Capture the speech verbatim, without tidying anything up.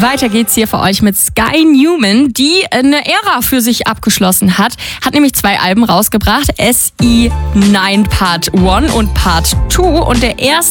Weiter geht's hier für euch mit Sky Newman, die eine Ära für sich abgeschlossen hat. Hat nämlich zwei Alben rausgebracht, S E neun Part eins und Part zwei. Und der erste